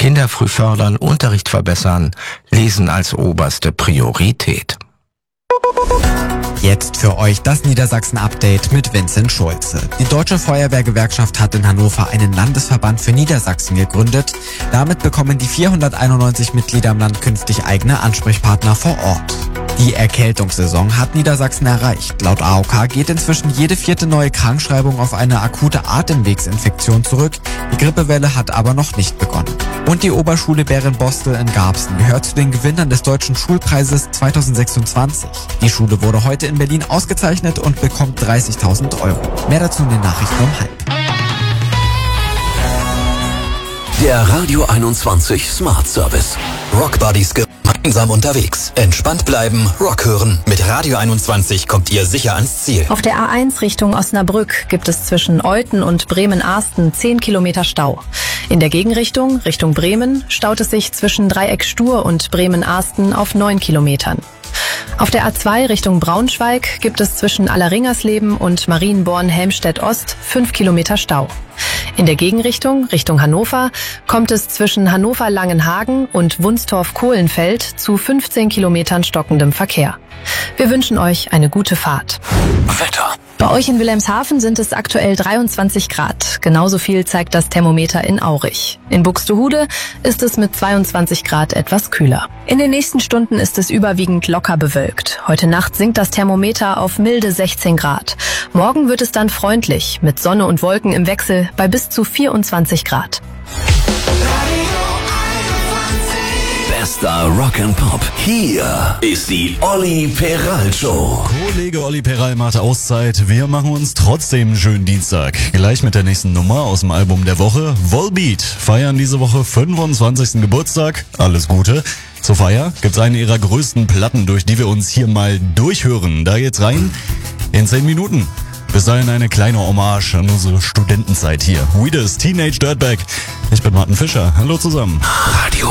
Kinder früh fördern, Unterricht verbessern, Lesen als oberste Priorität. Jetzt für euch das Niedersachsen-Update mit Vincent Schulze. Die Deutsche Feuerwehrgewerkschaft hat in Hannover einen Landesverband für Niedersachsen gegründet. Damit bekommen die 491 Mitglieder im Land künftig eigene Ansprechpartner vor Ort. Die Erkältungssaison hat Niedersachsen erreicht. Laut AOK geht inzwischen jede 4. neue Krankschreibung auf eine akute Atemwegsinfektion zurück. Die Grippewelle hat aber noch nicht begonnen. Und die Oberschule Bärenbostel in Garbsen gehört zu den Gewinnern des Deutschen Schulpreises 2026. Die Schule wurde heute in Berlin ausgezeichnet und bekommt 30.000 Euro. Mehr dazu in den Nachrichten um 12:30. Der Radio 21 Smart Service. Rock Buddies gemeinsam unterwegs. Entspannt bleiben, Rock hören. Mit Radio 21 kommt ihr sicher ans Ziel. Auf der A1 Richtung Osnabrück gibt es zwischen Olten und Bremen-Arsten 10 Kilometer Stau. In der Gegenrichtung, Richtung Bremen, staut es sich zwischen Dreieck Stur und Bremen-Arsten auf 9 Kilometern. Auf der A2 Richtung Braunschweig gibt es zwischen Allerringersleben und Marienborn-Helmstedt-Ost 5 Kilometer Stau. In der Gegenrichtung, Richtung Hannover, kommt es zwischen Hannover-Langenhagen und Wunstorf-Kohlenfeld zu 15 Kilometern stockendem Verkehr. Wir wünschen euch eine gute Fahrt. Wetter. Bei euch in Wilhelmshaven sind es aktuell 23 Grad. Genauso viel zeigt das Thermometer in Aurich. In Buxtehude ist es mit 22 Grad etwas kühler. In den nächsten Stunden ist es überwiegend locker bewölkt. Heute Nacht sinkt das Thermometer auf milde 16 Grad. Morgen wird es dann freundlich, mit Sonne und Wolken im Wechsel bei bis zu 24 Grad. Bester Rock and Pop. Hier ist die Olli Peral Show. Kollege Olli Peral macht Auszeit. Wir machen uns trotzdem einen schönen Dienstag. Gleich mit der nächsten Nummer aus dem Album der Woche. Volbeat feiern diese Woche 25. Geburtstag. Alles Gute. Zur Feier gibt's eine ihrer größten Platten, durch die wir uns hier mal durchhören. Da geht's rein in 10 Minuten. Bis dahin eine kleine Hommage an unsere Studentenzeit hier. Weedest Teenage Dirtbag. Ich bin Martin Fischer. Hallo zusammen. Radio